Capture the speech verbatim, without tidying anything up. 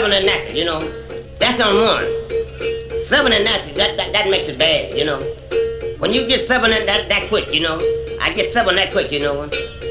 seven and natural, you know. That's on one. Seven and natural, that, that, that makes it bad, you know. When you get seven and that, that quick, you know. I get seven that quick, you know.